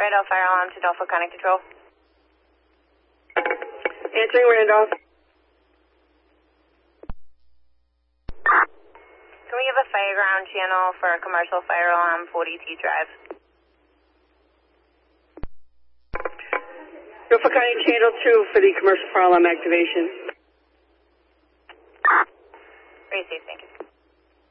Randolph Fire Alarm to Norfolk County Control. Answering Randolph. Can we have a fireground channel for a commercial fire alarm, 40T Drive? Norfolk County Channel 2 for the commercial fire alarm activation.